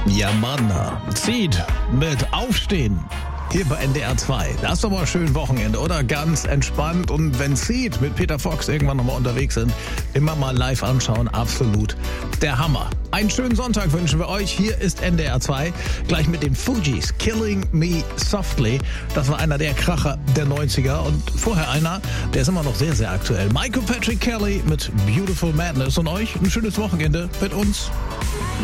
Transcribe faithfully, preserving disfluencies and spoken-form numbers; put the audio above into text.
Ja, Mann. Zieht mit Aufstehen. Hier bei N D R zwei. Das ist doch mal schön Wochenende, oder? Ganz entspannt. Und wenn Seed mit Peter Fox irgendwann nochmal unterwegs sind, immer mal live anschauen. Absolut der Hammer. Einen schönen Sonntag wünschen wir euch. Hier ist N D R zwei. Gleich mit den Fugees. Killing Me Softly. Das war einer der Kracher der neunziger. Und vorher einer, der ist immer noch sehr, sehr aktuell. Michael Patrick Kelly mit Beautiful Madness. Und euch ein schönes Wochenende mit uns.